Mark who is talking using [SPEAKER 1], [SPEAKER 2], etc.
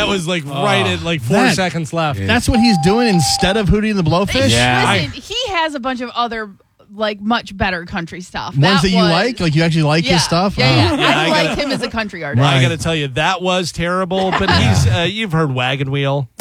[SPEAKER 1] That was like right at like 4 seconds left.
[SPEAKER 2] That's what he's doing instead of Hootie and the Blowfish?
[SPEAKER 3] Listen, he has a bunch of other like much better country stuff.
[SPEAKER 2] Ones that you like? Like you actually like his stuff?
[SPEAKER 3] Yeah. I like him as a country artist.
[SPEAKER 1] I got to tell you, that was terrible. But he's you've heard Wagon Wheel.